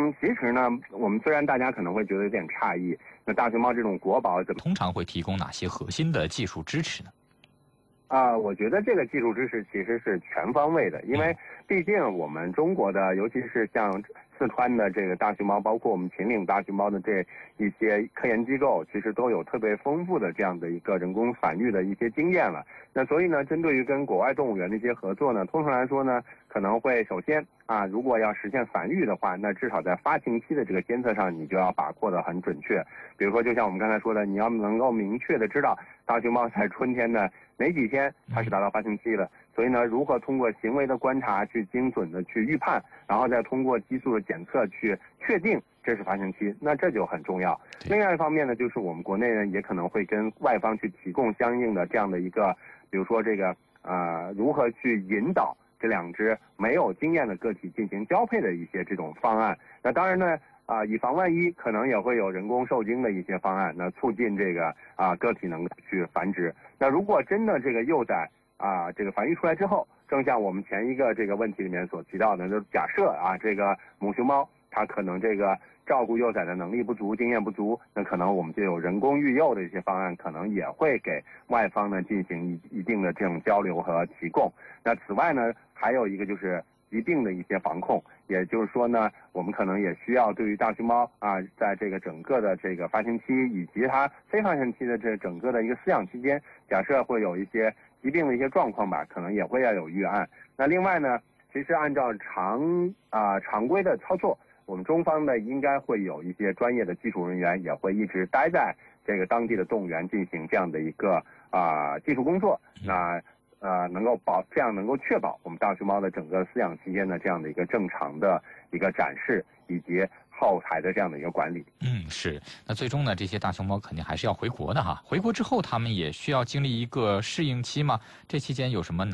其实呢，我们虽然大家可能会觉得有点诧异，那大熊猫这种国宝通常会提供哪些核心的技术支持呢？ 我觉得这个技术支持其实是全方位的，因为毕竟我们中国的，尤其是像四川的这个大熊猫，包括我们秦岭大熊猫的这一些科研机构，其实都有特别丰富的这样的一个人工繁育的一些经验了。那所以呢，针对于跟国外动物园的一些合作呢，通常来说呢，可能会首先如果要实现繁育的话，那至少在发情期的这个监测上，你就要把握的很准确。比如说，就像我们刚才说的，你要能够明确的知道大熊猫在春天的哪几天它是达到发情期的。所以呢，如何通过行为的观察去精准的去预判，然后再通过激素的检测去确定这是发情期，那这就很重要。另外一方面呢，就是我们国内呢也可能会跟外方去提供相应的这样的一个，比如说这个如何去引导这两只没有经验的个体进行交配的一些这种方案。那当然呢，以防万一，可能也会有人工受精的一些方案，那促进这个个体能够去繁殖。那如果真的这个幼崽这个繁育出来之后，正像我们前一个这个问题里面所提到的，就假设这个母熊猫它可能这个照顾幼崽的能力不足、经验不足，那可能我们就有人工育幼的一些方案，可能也会给外方呢进行一定的这种交流和提供。那此外呢，还有一个就是疾病的一些防控，也就是说呢，我们可能也需要对于大熊猫在这个整个的这个发情期以及它非发情期的这整个的一个饲养期间，假设会有一些疾病的一些状况吧，可能也会要有预案。那另外呢，其实按照常规的操作，我们中方呢应该会有一些专业的技术人员，也会一直待在这个当地的动物园进行这样的一个技术工作。那这样能够确保我们大熊猫的整个饲养期间的这样的一个正常的一个展示以及后台的这样的一个管理。 是。那最终呢，这些大熊猫肯定还是要回国的哈。回国之后，他们也需要经历一个适应期吗？这期间有什么